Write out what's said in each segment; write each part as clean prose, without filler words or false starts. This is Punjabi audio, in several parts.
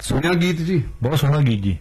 ਸੁਣਿਆ ਗੀਤ ਜੀ? ਬਹੁਤ ਸੋਹਣਾ ਗੀਤ ਜੀ।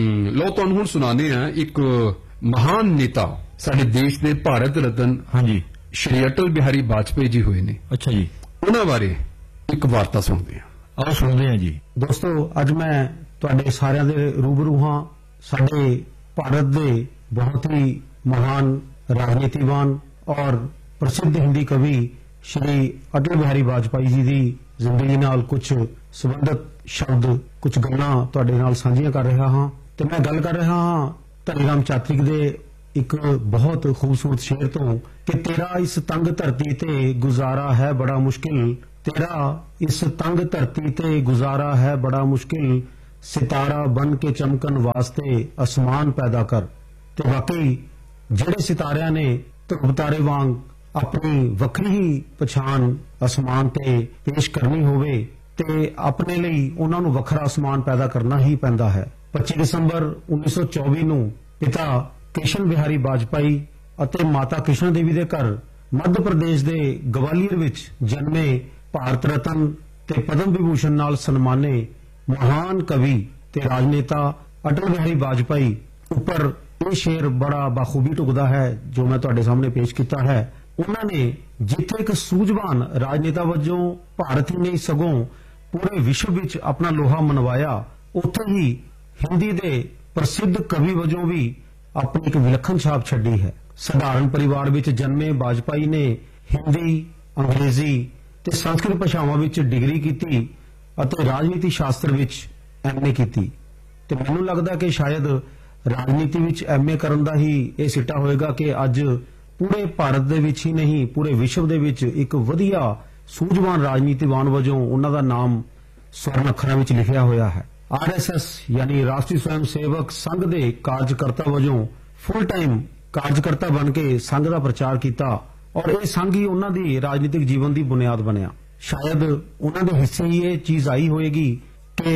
ਲਓ ਤੁਹਾਨੂੰ ਹੁਣ ਸੁਣਾਉਂਦੇ ਆ ਇੱਕ ਮਹਾਨ ਨੇਤਾ ਸਾਡੇ ਦੇਸ਼ ਦੇ ਭਾਰਤ ਰਤਨ ਹਾਂਜੀ ਸ਼੍ਰੀ ਅਟਲ ਬਿਹਾਰੀ ਵਾਜਪੇਈ ਜੀ ਹੋਏ ਨੇ। ਅੱਛਾ ਜੀ, ਉਹਨਾਂ ਬਾਰੇ ਇੱਕ ਵਾਰਤਾ ਸੁਣਦੇ ਆ। ਆਓ ਸੁਣਦੇ ਹਾਂ ਜੀ। ਦੋਸਤੋ, ਅੱਜ ਮੈਂ ਤੁਹਾਡੇ ਸਾਰਿਆਂ ਦੇ ਰੂਬਰੂ ਹਾਂ ਸਾਡੇ ਭਾਰਤ ਦੇ ਬਹੁਤ ਹੀ ਮਹਾਨ ਰਾਜਨੀਤੀਵਾਨ ਔਰ ਪ੍ਰਸਿੱਧ ਹਿੰਦੀ ਕਵੀ ਸ਼੍ਰੀ ਅਟਲ ਬਿਹਾਰੀ ਵਾਜਪਾਈ ਜੀ ਦੀ ਜ਼ਿੰਦਗੀ ਨਾਲ ਕੁਝ ਸੰਬੰਧਿਤ ਸ਼ਬਦ, ਕੁਝ ਗੱਲਾਂ ਤੁਹਾਡੇ ਨਾਲ ਸਾਂਝੀਆਂ ਕਰ ਰਿਹਾ ਹਾਂ। ਤੇ ਮੈਂ ਗੱਲ ਕਰ ਰਿਹਾ ਹਾਂ ਧਨੀ ਰਾਮ ਚਾਤ੍ਰਿਕ ਦੇ ਇੱਕ ਬਹੁਤ ਖੂਬਸੂਰਤ ਸ਼ੇਰ ਤੋਂ ਕਿ ਤੇਰਾ ਇਸ ਤੰਗ ਧਰਤੀ ਤੇ ਗੁਜ਼ਾਰਾ ਹੈ ਬੜਾ ਮੁਸ਼ਕਿਲ, ਤੇਰਾ ਇਸ ਤੰਗ ਧਰਤੀ ਤੇ ਗੁਜ਼ਾਰਾ ਹੈ ਬੜਾ ਮੁਸ਼ਕਿਲ, ਸਿਤਾਰਾ ਬਨ ਕੇ ਚਮਕਣ ਵਾਸਤੇ ਅਸਮਾਨ ਪੈਦਾ ਕਰ। ਤੇ ਵਾਕਈ ਜਿਹੜੇ ਸਿਤਾਰਿਆਂ ਨੇ ਧਰੁਵ ਤਾਰੇ ਵਾਂਗ ਆਪਣੀ ਵੱਖਰੀ ਹੀ ਪਛਾਣ ਅਸਮਾਨ ਤੇ ਪੇਸ਼ ਕਰਨੀ ਹੋਵੇ ਤੇ ਆਪਣੇ ਲਈ ਉਹਨਾਂ ਨੂੰ ਵੱਖਰਾ ਅਸਮਾਨ ਪੈਦਾ ਕਰਨਾ ਹੀ ਪੈਂਦਾ ਹੈ। 25 ਦਸੰਬਰ 1924 ਨੂੰ ਪਿਤਾ ਕ੍ਰਿਸ਼ਨ ਬਿਹਾਰੀ ਵਾਜਪਾਈ ਅਤੇ ਮਾਤਾ ਕ੍ਰਿਸ਼ਨ ਦੇਵੀ ਦੇ ਘਰ ਮੱਧ ਪ੍ਰਦੇਸ਼ ਦੇ ਗਵਾਲੀਅਰ ਵਿੱਚ ਜਨਮੇ ਭਾਰਤ ਰਤਨ ਤੇ ਪਦਮ ਵਿਭੂਸ਼ਣ ਨਾਲ ਸਨਮਾਨੇ ਮਹਾਨ ਕਵੀ ਤੇ ਰਾਜਨੇਤਾ ਅਟਲ ਬਿਹਾਰੀ ਵਾਜਪਾਈ ਉੱਪਰ ਇਹ ਸ਼ੇਰ ਬੜਾ ਬਾਖੂਬੀ ਢੁਕਦਾ ਹੈ ਜੋ ਮੈਂ ਤੁਹਾਡੇ ਸਾਹਮਣੇ ਪੇਸ਼ ਕੀਤਾ ਹੈ। ਉਹਨਾਂ ਨੇ ਜਿੱਥੇ ਇੱਕ ਸੂਝਵਾਨ ਰਾਜਨੇਤਾ ਵਜੋਂ ਭਾਰਤ ਹੀ ਨਹੀਂ ਸਗੋਂ ਪੂਰੇ ਵਿਸ਼ਵ ਵਿੱਚ ਆਪਣਾ ਲੋਹਾ ਮਨਵਾਇਆ, ਉੱਥੇ ਹੀ ਹਿੰਦੀ ਦੇ ਪ੍ਰਸਿੱਧ ਕਵੀ ਵਜੋਂ ਵੀ ਆਪਣੀ ਇੱਕ ਵਿਲੱਖਣ ਛਾਪ ਛੱਡੀ ਹੈ। ਸਧਾਰਨ ਪਰਿਵਾਰ ਵਿੱਚ ਜਨਮੇ ਵਾਜਪਾਈ ਨੇ ਹਿੰਦੀ, ਅੰਗਰੇਜ਼ੀ ਤੇ ਸੰਸਕ੍ਰਿਤ ਭਾਸ਼ਾਵਾਂ ਵਿੱਚ ਡਿਗਰੀ ਕੀਤੀ ਅਤੇ ਰਾਜਨੀਤੀ ਸ਼ਾਸਤਰ ਵਿੱਚ ਐਮਏ ਕੀਤੀ। ਤੇ ਮੈਨੂੰ ਲੱਗਦਾ ਕਿ ਸ਼ਾਇਦ ਰਾਜਨੀਤੀ ਵਿੱਚ ਐਮਏ ਕਰਨ ਦਾ ਹੀ ਇਹ ਸਿੱਟਾ ਹੋਏਗਾ ਕਿ ਅੱਜ ਪੂਰੇ ਭਾਰਤ ਦੇ ਵਿੱਚ ਹੀ ਨਹੀਂ ਪੂਰੇ ਵਿਸ਼ਵ ਦੇ ਵਿੱਚ ਇੱਕ ਵਧੀਆ ਸੂਝਵਾਨ ਰਾਜਨੀਤੀਵਾਨ ਵਜੋਂ ਉਹਨਾਂ ਦਾ ਨਾਮ ਸਵਰਨ ਅੱਖਰਾਂ ਵਿੱਚ ਲਿਖਿਆ ਹੋਇਆ ਹੈ। ਆਰਐਸਐਸ ਯਾਨੀ ਰਾਸ਼ਟਰੀ ਸਵੈਮ ਸੇਵਕ ਸੰਘ ਦੇ ਕਾਰਜਕਰਤਾ ਵਜੋਂ ਫੁੱਲ ਟਾਈਮ ਕਾਰਜਕਰਤਾ ਬਣ ਕੇ ਸੰਘ ਦਾ ਪ੍ਰਚਾਰ ਕੀਤਾ ਔਰ ਇਹ ਸੰਘ ਹੀ ਉਹਨਾਂ ਦੀ ਰਾਜਨੀਤਿਕ ਜੀਵਨ ਦੀ ਬੁਨਿਆਦ ਬਣਿਆ। ਸ਼ਾਇਦ ਉਹਨਾਂ ਦੇ ਹਿੱਸੇ ਹੀ ਇਹ ਚੀਜ਼ ਆਈ ਹੋਏਗੀ ਕਿ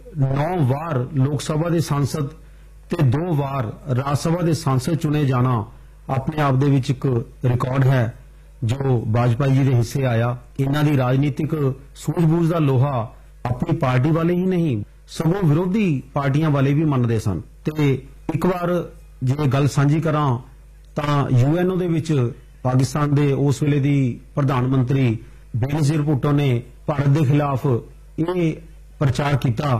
9 ਵਾਰ ਲੋਕ ਸਭਾ ਦੇ ਸੰਸਦ ਤੇ 2 ਵਾਰ ਰਾਜ ਸਭਾ ਦੇ ਸੰਸਦ ਚੁਣੇ ਜਾਣਾ ਆਪਣੇ ਆਪ ਦੇ ਵਿੱਚ ਇੱਕ ਰਿਕਾਰਡ ਹੈ ਜੋ ਵਾਜਪਾਈ ਜੀ ਦੇ ਹਿੱਸੇ ਆਇਆ। ਇਹਨਾਂ ਦੀ ਰਾਜਨੀਤਿਕ ਸੂਝ-ਬੂਝ ਦਾ ਲੋਹਾ ਆਪਣੀ ਪਾਰਟੀ ਵਾਲੇ ਹੀ ਨਹੀਂ ਸਗੋਂ ਵਿਰੋਧੀ ਪਾਰਟੀਆਂ ਵਾਲੇ ਵੀ ਮੰਨਦੇ ਸਨ। ਤੇ ਇੱਕ ਵਾਰ ਜੇ ਗੱਲ ਸਾਂਝੀ ਕਰਾਂ ਤਾਂ ਯੂਐਨਓ ਦੇ ਵਿੱਚ ਪਾਕਿਸਤਾਨ ਦੇ ਉਸ ਵੇਲੇ ਦੀ ਪ੍ਰਧਾਨ ਮੰਤਰੀ ਬੇਨਜ਼ੀਰ ਭੁੱਟੋ ਨੇ ਭਾਰਤ ਦੇ ਖਿਲਾਫ ਇਹ ਪ੍ਰਚਾਰ ਕੀਤਾ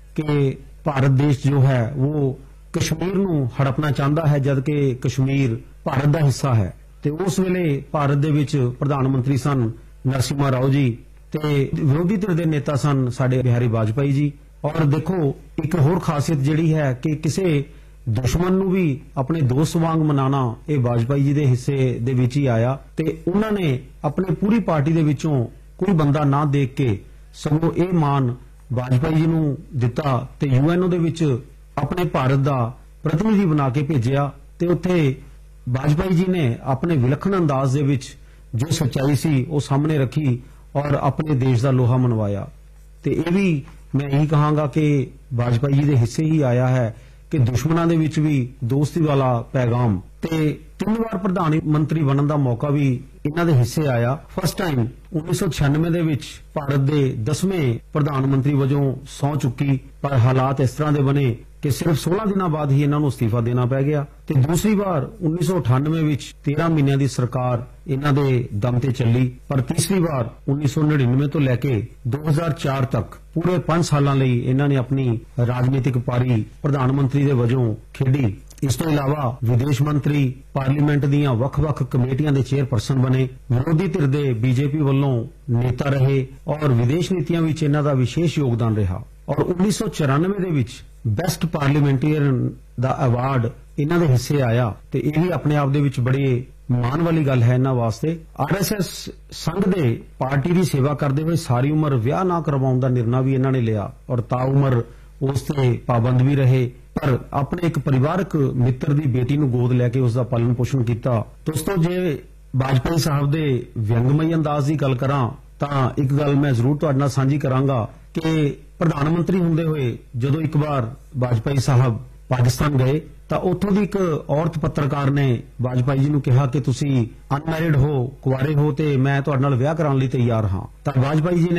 ਕਿ ਭਾਰਤ ਦੇਸ਼ ਜੋ ਹੈ ਉਹ ਕਸ਼ਮੀਰ ਨੂੰ ਹੜਪਣਾ ਚਾਹੁੰਦਾ ਹੈ ਜਦਕਿ ਕਸ਼ਮੀਰ ਭਾਰਤ ਦਾ ਹਿੱਸਾ ਹੈ। ਤੇ ਉਸ ਵੇਲੇ ਭਾਰਤ ਦੇ ਵਿੱਚ ਪ੍ਰਧਾਨ ਮੰਤਰੀ ਸਨ ਨਰਸਿਮਹਾ ਰਾਓ ਜੀ ਤੇ ਵਿਰੋਧੀ ਧਿਰ ਦੇ ਨੇਤਾ ਸਨ ਸਾਡੇ ਬਿਹਾਰੀ ਵਾਜਪਾਈ ਜੀ। ਔਰ ਦੇਖੋ ਇੱਕ ਹੋਰ ਖਾਸੀਅਤ ਜਿਹੜੀ ਹੈ ਕਿ ਕਿਸੇ ਦੁਸ਼ਮਣ ਨੂੰ ਵੀ ਆਪਣੇ ਦੋਸਤ ਵਾਂਗ ਮਨਾਣਾ ਇਹ ਵਾਜਪਾਈ ਜੀ ਦੇ ਹਿੱਸੇ ਦੇ ਵਿੱਚ ਹੀ ਆਇਆ। ਤੇ ਉਹਨਾਂ ਨੇ ਆਪਣੀ ਪੂਰੀ ਪਾਰਟੀ ਦੇ ਵਿੱਚੋਂ ਕੋਈ ਬੰਦਾ ਨਾ ਦੇਖ ਕੇ ਸਗੋਂ ਇਹ ਮਾਣ ਵਾਜਪਾਈ ਜੀ ਨੂੰ ਦਿੱਤਾ ਤੇ ਯੂਐਨਓ ਦੇ ਵਿੱਚ ਆਪਣੇ ਭਾਰਤ ਦਾ ਪ੍ਰਤੀਨਿਧੀ ਬਣਾ ਕੇ ਭੇਜਿਆ। ਤੇ ਉੱਥੇ ਵਾਜਪਾਈ ਜੀ ਨੇ ਆਪਣੇ ਵਿਲੱਖਣ ਅੰਦਾਜ਼ ਦੇ ਵਿੱਚ ਜੋ ਸੱਚਾਈ ਸੀ ਉਹ ਸਾਹਮਣੇ ਰੱਖੀ ਔਰ ਆਪਣੇ ਦੇਸ਼ ਦਾ ਲੋਹਾ ਮਨਵਾਇਆ। ਤੇ ਇਹ ਵੀ ਮੈਂ ਇਹੀ ਕਹਾਂਗਾ ਕਿ ਵਾਜਪਾਈ ਜੀ ਦੇ ਹਿੱਸੇ ਹੀ ਆਇਆ ਹੈ ਕਿ ਦੁਸ਼ਮਣਾਂ ਦੇ ਵਿੱਚ ਵੀ ਦੋਸਤੀ ਵਾਲਾ ਪੈਗਾਮ। ਤੇ 3 ਵਾਰ ਪ੍ਰਧਾਨ ਮੰਤਰੀ ਬਣਨ ਦਾ ਮੌਕਾ ਵੀ ਇਹਨਾਂ ਦੇ ਹਿੱਸੇ ਆਇਆ। ਫਸਟ ਟਾਈਮ 1996 ਦੇ ਵਿੱਚ ਭਾਰਤ ਦੇ 10ਵੇਂ ਪ੍ਰਧਾਨ ਮੰਤਰੀ ਵਜੋਂ ਸਹੁੰ ਚੁੱਕੀ ਪਰ ਹਾਲਾਤ ਇਸ ਤਰ੍ਹਾਂ ਦੇ ਬਣੇ ਕਿ ਸਿਰਫ 16 ਦਿਨਾਂ ਬਾਅਦ ਹੀ ਇਹਨਾਂ ਨੂੰ ਅਸਤੀਫਾ ਦੇਣਾ ਪੈ ਗਿਆ। ਤੇ ਦੂਸਰੀ ਵਾਰ 1998 ਵਿੱਚ 13 ਮਹੀਨਿਆਂ ਦੀ ਸਰਕਾਰ ਇਹਨਾਂ ਦੇ ਦਮ ਤੇ ਚੱਲੀ ਪਰ ਤੀਸਰੀ ਵਾਰ 1999 ਤੋਂ ਲੈ ਕੇ 2004 ਤੱਕ ਪੂਰੇ 5 ਸਾਲਾਂ ਲਈ ਇਹਨਾਂ ਨੇ ਆਪਣੀ ਰਾਜਨੀਤਿਕ ਪਾਰੀ ਪ੍ਰਧਾਨ ਮੰਤਰੀ ਦੇ ਵਜੋਂ ਖੇਡੀ। ਇਸ ਤੋਂ ਇਲਾਵਾ ਵਿਦੇਸ਼ ਮੰਤਰੀ, ਪਾਰਲੀਮੈਂਟ ਦੀਆਂ ਵੱਖ-ਵੱਖ ਕਮੇਟੀਆਂ ਦੇ ਚੇਅਰਪਰਸਨ ਬਣੇ, ਵਿਰੋਧੀ ਧਿਰ ਦੇ ਬੀਜੇਪੀ ਵੱਲੋਂ ਨੇਤਾ ਰਹੇ ਔਰ ਵਿਦੇਸ਼ ਨੀਤੀਆਂ ਵਿੱਚ ਇਹਨਾਂ ਦਾ ਵਿਸ਼ੇਸ਼ ਯੋਗਦਾਨ ਰਿਹਾ। ਔਰ 1994 ਦੇ ਵਿੱਚ ਬੈਸਟ ਪਾਰਲੀਮੈਂਟਰੀਅਨ ਦਾ ਅਵਾਰਡ ਇਹਨਾਂ ਦੇ ਹਿੱਸੇ ਆਇਆ ਤੇ ਇਹ ਵੀ ਆਪਣੇ ਆਪ ਦੇ ਵਿੱਚ ਬੜੇ ਮਾਣ ਵਾਲੀ ਗੱਲ ਹੈ ਇਹਨਾਂ ਵਾਸਤੇ। ਆਰਐਸਐਸ ਸੰਘ ਦੇ ਪਾਰਟੀ ਦੀ ਸੇਵਾ ਕਰਦੇ ਹੋਏ ਸਾਰੀ ਉਮਰ ਵਿਆਹ ਨਾ ਕਰਵਾਉਣ ਦਾ ਨਿਰਣਾ ਵੀ ਇਹਨਾਂ ਨੇ ਲਿਆ ਔਰ ਤਾਉਮਰ ਉਸ ਤੇ ਪਾਬੰਦ ਵੀ ਰਹੇ ਪਰ ਆਪਣੇ ਇੱਕ ਪਰਿਵਾਰਕ ਮਿੱਤਰ ਦੀ ਬੇਟੀ ਨੂੰ ਗੋਦ ਲੈ ਕੇ ਉਸ ਦਾ ਪਾਲਣ ਪੋਸ਼ਣ ਕੀਤਾ। ਦੋਸਤੋ, ਜੇ ਵਾਜਪਾਈ ਸਾਹਿਬ ਦੇ ਵਿਅੰਗਮਈ ਅੰਦਾਜ਼ ਦੀ ਗੱਲ ਕਰਾਂ ਤਾਂ ਇੱਕ ਗੱਲ ਮੈਂ ਜ਼ਰੂਰ ਤੁਹਾਡੇ ਨਾਲ ਸਾਂਝੀ ਕਰਾਂਗਾ ਕਿ ਪ੍ਰਧਾਨ ਮੰਤਰੀ ਹੁੰਦੇ ਹੋਏ ਜਦੋਂ ਇੱਕ ਵਾਰ ਵਾਜਪਾਈ ਸਾਹਿਬ ਪਾਕਿਸਤਾਨ ਗਏ ਤਾਂ ਉੱਥੋਂ ਦੀ ਇੱਕ ਔਰਤ ਪੱਤਰਕਾਰ ਨੇ ਵਾਜਪਾਈ ਜੀ ਨੂੰ ਕਿਹਾ ਕਿ ਤੁਸੀਂ ਅਨਮੈਰਿਡ ਹੋ, ਕੁਆਰੇ ਹੋ ਤੇ ਮੈਂ ਤੁਹਾਡੇ ਨਾਲ ਵਿਆਹ ਕਰਾਉਣ ਲਈ ਤਿਆਰ ਹਾਂ। ਤਾਂ ਵਾਜਪਾਈ ਜੀ ਨੇ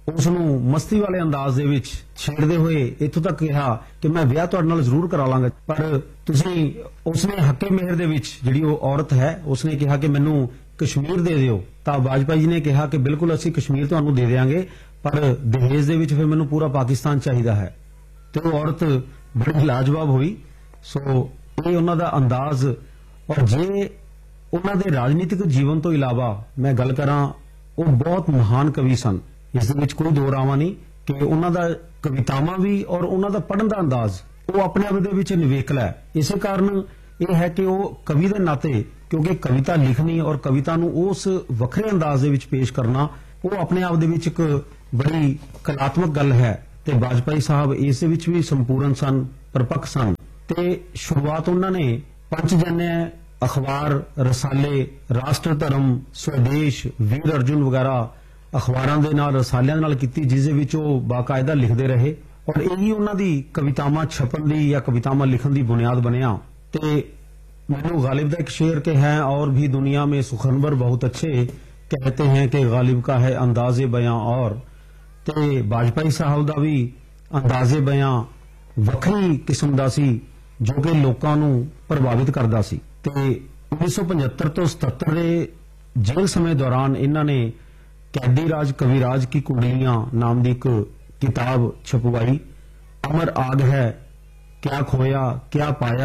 ਉਸ ਨੂੰ ਮਸਤੀ ਵਾਲੇ ਅੰਦਾਜ਼ ਦੇ ਵਿੱਚ ਛੇੜਦੇ ਹੋਏ ਇੱਥੋਂ ਤੱਕ ਕਿਹਾ ਕਿ ਮੈਂ ਵਿਆਹ ਤੁਹਾਡੇ ਨਾਲ ਜ਼ਰੂਰ ਕਰਾ ਲਾਂਗਾ, ਪਰ ਤੁਸੀਂ ਉਸਨੇ ਹੱਕੇ ਮਿਹਰ ਦੇ ਵਿੱਚ ਜਿਹੜੀ ਉਹ ਔਰਤ ਹੈ ਉਸਨੇ ਕਿਹਾ ਕਿ ਮੈਨੂੰ ਕਸ਼ਮੀਰ ਦੇ ਦਿਓ, ਤਾਂ ਵਾਜਪਾਈ ਜੀ ਨੇ ਕਿਹਾ ਕਿ ਬਿਲਕੁਲ ਅਸੀਂ ਕਸ਼ਮੀਰ ਤੁਹਾਨੂੰ ਦੇ ਦੇਵਾਂਗੇ, ਪਰ ਦਹੇਜ ਦੇ ਵਿੱਚ ਫਿਰ ਮੈਨੂੰ ਪੂਰਾ ਪਾਕਿਸਤਾਨ ਚਾਹੀਦਾ ਹੈ। ਤੇ ਉਹ ਔਰਤ ਬੜੀ ਲਾਜਵਾਬ ਹੋਈ। ਸੋ ਇਹ ਉਹਨਾਂ ਦਾ ਅੰਦਾਜ਼। ਔਰ ਜੇ ਉਹਨਾਂ ਦੇ ਰਾਜਨੀਤਿਕ ਜੀਵਨ ਤੋਂ ਇਲਾਵਾ ਮੈਂ ਗੱਲ ਕਰਾਂ, ਉਹ ਬਹੁਤ ਮਹਾਨ ਕਵੀ ਸਨ, ਇਸ ਦੇ ਵਿੱਚ ਕੋਈ ਦੋ ਰਾਵਾਂ ਨਹੀਂ ਕਿ ਉਹਨਾਂ ਦਾ ਕਵਿਤਾਵਾਂ ਵੀ ਔਰ ਉਹਨਾਂ ਦਾ ਪੜ੍ਹਨ ਦਾ ਅੰਦਾਜ਼ ਉਹ ਆਪਣੇ ਆਪ ਦੇ ਵਿੱਚ ਨਿਵੇਕਲਾ ਹੈ। ਇਸੇ ਕਾਰਨ ਇਹ ਹੈ ਕਿ ਉਹ ਕਵੀ ਦੇ ਨਾਤੇ, ਕਿਉਂਕਿ ਕਵਿਤਾ ਲਿਖਣੀ ਔਰ ਕਵਿਤਾ ਨੂੰ ਉਸ ਵੱਖਰੇ ਅੰਦਾਜ਼ ਦੇ ਵਿੱਚ ਪੇਸ਼ ਕਰਨਾ ਉਹ ਆਪਣੇ ਆਪ ਦੇ ਵਿੱਚ ਇੱਕ ਬੜੀ ਕਲਾਤਮਕ ਗੱਲ ਹੈ। ਤੇ ਵਾਜਪਾਈ ਸਾਹਿਬ ਇਸ ਦੇ ਵਿੱਚ ਵੀ ਸੰਪੂਰਨ ਸਨ, ਪਰਪੱਕ ਸਨ। ਤੇ ਸ਼ੁਰੂਆਤ ਉਹਨਾਂ ਨੇ ਪੰਚਜਨਯ ਅਖਬਾਰ, ਰਸਾਲੇ, ਰਾਸ਼ਟਰ ਧਰਮ, ਸਵਦੇਸ਼, ਵੀਰ ਅਰਜੁਨ ਵਗੈਰਾ ਅਖਬਾਰਾਂ ਦੇ ਨਾਲ, ਰਸਾਲਿਆਂ ਦੇ ਨਾਲ ਕੀਤੀ, ਜਿਸ ਦੇ ਵਿੱਚ ਉਹ ਬਾਕਾਇਦਾ ਲਿਖਦੇ ਰਹੇ ਔਰ ਇਹੀ ਉਹਨਾਂ ਦੀ ਕਵਿਤਾਵਾਂ ਛਪਣ ਦੀ ਜਾਂ ਕਵਿਤਾਵਾਂ ਲਿਖਣ ਦੀ ਬੁਨਿਆਦ ਬਣਿਆ। ਤੇ ਮੈਨੂੰ गालिब ਦਾ ਇੱਕ ਸ਼ੇਰ ਕਿ ਹੈ और भी दुनिया में सुखनवर बहुत अच्छे कहते हैं कि गालिब का है अंदाज़े बयां और। ਤੇ ਵਾਜਪਾਈ ਸਾਹਿਬ ਦਾ ਵੀ ਅੰਦਾਜ਼ੇ ਬਿਆਨ ਵੱਖਰੀ ਕਿਸਮ ਦਾ ਸੀ ਜੋ ਕਿ ਲੋਕਾਂ ਨੂੰ ਪ੍ਰਭਾਵਿਤ ਕਰਦਾ ਸੀ। ਤੇ 1975 ਤੋਂ 77 ਦੇ ਜੇਲ੍ਹ ਸਮੇਂ ਦੌਰਾਨ ਇਹਨਾਂ ਨੇ कैदी राज कविराज की कुड़ियां नाम की एक किताब छपवाई। अमर आग है, क्या खोया क्या पाया,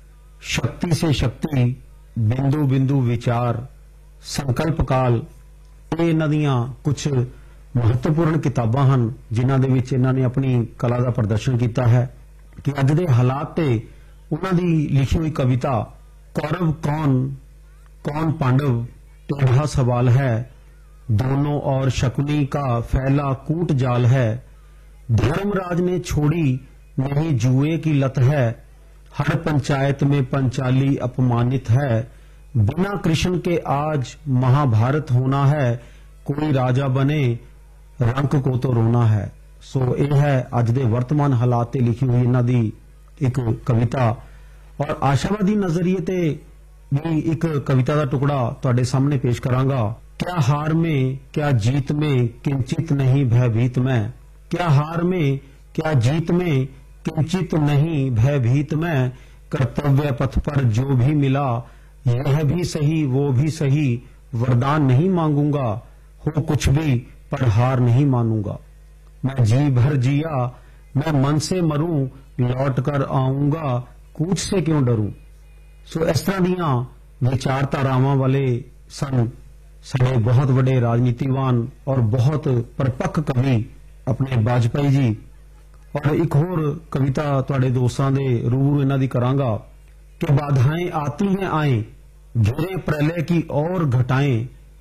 शक्ति से शक्ति, बिंदु बिंदु विचार, संकल्प काल, ये इन्हां दियां कुछ महत्वपूर्ण किताबां हन जिन्हां दे विच इन्हां ने अपनी कला का प्रदर्शन किया है कि अज दे हालात ते उन्हां दी लिखी हुई कविता कौरव कौन कौन पांडव टेढ़ा सवाल है, दोनों और शकुनी का फैला कूट जाल है, धर्मराज ने छोड़ी नहीं जुए की लत है, हर पंचायत में पंचाली अपमानित है, बिना कृष्ण के आज महाभारत होना है, कोई राजा बने रंक को तो रोना है। सो यह है अज दे वर्तमान हालात ते लिखी हुई इन्हां दी एक कविता। और आशावादी नजरिए ते भी एक कविता का टुकड़ा तुहाडे सामने पेश करांगा। क्या हार में क्या जीत में किंचित नहीं भयभीत मैं, क्या हार में क्या जीत में किंचित नहीं भयभीत मैं, कर्तव्य पथ पर जो भी मिला यह भी सही वो भी सही, वरदान नहीं मांगूंगा हो कुछ भी पर हार नहीं मानूंगा, मैं जी भर जिया मैं मन से मरूं लौट कर आऊंगा कूच से क्यों डरूं। सो इस तरह दियां विचारधारावां वाले सन साडे बहुत बड़े राजनीतिवान और बहुत परपक्क कवि अपने वाजपेयी जी। और एक होर कविता तुहाडे दोस्तां दे रूबरू इन्हां दी करांगा कि बाधाएं आती हैं आए घिरे प्रलय की और घटाएं,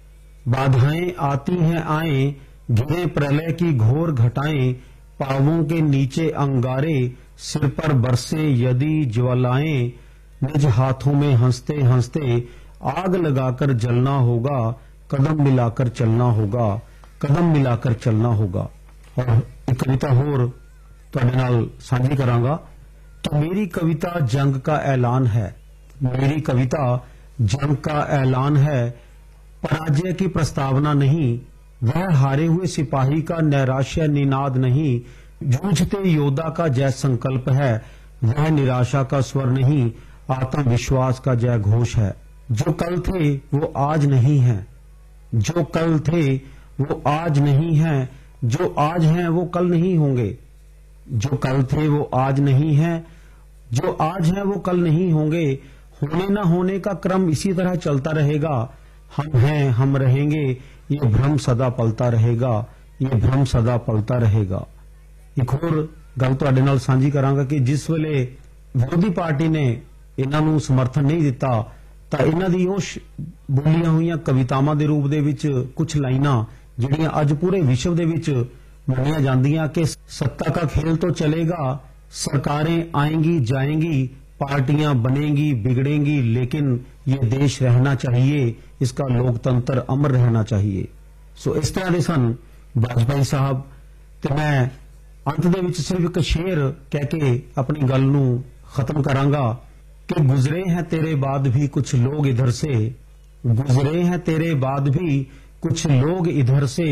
बाधाएं आती हैं आए घिरे प्रलय की घोर घटाएं, पावों के नीचे अंगारे सिर पर बरसे यदि ज्वालाएं, निज हाथों में हंसते हंसते आग लगाकर जलना होगा, कदम मिलाकर चलना होगा, कदम मिलाकर चलना होगा। और एक कविता होर तुहाडे नाल साझी करांगा कि मेरी कविता जंग का ऐलान है, मेरी कविता जंग का ऐलान है, पराजय की प्रस्तावना नहीं, वह हारे हुए सिपाही का नैराश्य निनाद नहीं, जूझते योद्धा का जय संकल्प है, वह निराशा का स्वर नहीं, आत्मविश्वास का जय घोष है। जो कल थे वो आज नहीं है, जो कल थे वो आज नहीं है, जो आज हैं वो कल नहीं होंगे, जो कल थे वो आज नहीं है, जो आज है वो कल नहीं होंगे, होने ना होने का क्रम इसी तरह चलता रहेगा, हम हैं हम रहेंगे, ये भ्रम सदा पलता रहेगा, ये भ्रम सदा पलता रहेगा। एक होर गल तुहाडे नाल सांझी करांगा कि जिस वेले विरोधी पार्टी ने इन्हां नूं समर्थन नहीं दिता ਤਾਂ ਇਹਨਾਂ ਦੀ ਉਹ ਬੋਲੀਆਂ ਹੋਈਆਂ ਕਵਿਤਾਵਾਂ ਦੇ ਰੂਪ ਦੇ ਵਿੱਚ ਕੁਝ ਲਾਈਨਾਂ ਜਿਹੜੀਆਂ ਅੱਜ ਪੂਰੇ ਵਿਸ਼ਵ ਦੇ ਵਿੱਚ ਮੰਨੀਆਂ ਜਾਂਦੀਆਂ ਕਿ सत्ता का खेल तो चलेगा, सरकारें आएंगी जाएंगी, पार्टियां बनेंगी बिगड़ेंगी, लेकिन ये देश रहना चाहिए, इसका लोकतंत्र अमर रहना चाहिए। सो इस तरह ਦੇ ਸਨ ਵਾਜਪਾਈ ਸਾਹਿਬ। ਤੇ ਮੈਂ अंत ਦੇ ਵਿੱਚ ਸਿਰਫ ਇੱਕ ਸ਼ੇਰ ਕਹਿ ਕੇ ਆਪਣੀ ਗੱਲ ਨੂੰ ਖਤਮ ਕਰਾਂਗਾ कि गुजरे हैं तेरे बाद भी कुछ लोग इधर से, गुजरे हैं तेरे बाद भी कुछ लोग इधर से,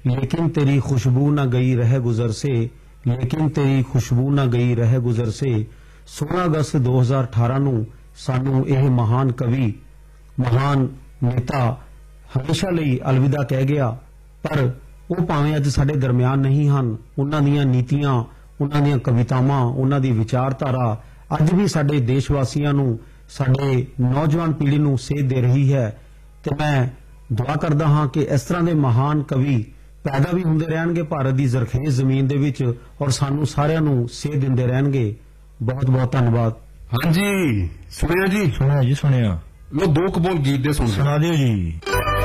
लेकिन तेरी खुशबू न गई रह गुजर से, लेकिन तेरी खुशबू न गई रह गुजर से। 16 ਅਗਸਤ 2018 ਨੂੰ ਸਾਨੂੰ ਇਹ ਮਹਾਨ ਕਵੀ, ਮਹਾਨ ਨੇਤਾ ਹਮੇਸ਼ਾ ਲਈ ਅਲਵਿਦਾ ਕਹਿ ਗਿਆ। ਪਰ ਉਹ ਭਾਵੇਂ ਅੱਜ ਸਾਡੇ ਦਰਮਿਆਨ ਨਹੀਂ ਹਨ, ਉਹਨਾਂ ਦੀਆਂ ਨੀਤੀਆਂ, ਉਹਨਾਂ ਦੀਆਂ ਕਵਿਤਾਵਾਂ, ਉਹਨਾਂ ਦੀ ਵਿਚਾਰਧਾਰਾ ਅੱਜ ਵੀ ਸਾਡੇ ਦੇਸ਼ ਵਾਸੀਆਂ ਨੂੰ, ਸਾਡੇ ਨੌਜਵਾਨ ਪੀੜ੍ਹੀ ਨੂੰ ਸੇਧ ਦੇ ਰਹੀ ਹੈ। ਤੇ ਮੈਂ ਦੁਆ ਕਰਦਾ ਹਾਂ ਕਿ ਇਸ ਤਰ੍ਹਾਂ ਦੇ ਮਹਾਨ ਕਵੀ ਪੈਦਾ ਵੀ ਹੁੰਦੇ ਰਹਿਣਗੇ ਭਾਰਤ ਦੀ ਜ਼ਰਖੇਜ਼ ਜ਼ਮੀਨ ਦੇ ਵਿੱਚ, ਔਰ ਸਾਨੂੰ ਸਾਰਿਆਂ ਨੂੰ ਸੇਧ ਦਿੰਦੇ ਰਹਿਣਗੇ। ਬਹੁਤ ਬਹੁਤ ਧੰਨਵਾਦ। ਹਾਂਜੀ, ਸੁਣਿਆ ਜੀ? ਸੁਣਿਆ ਜੀ, ਸੁਣਿਆ। ਲੋ ਦੋ ਕਬੋਲ ਗੀਤ ਦੇ ਸੁਣ ਲਓ। ਸੁਣਾ ਦਿਓ ਜੀ।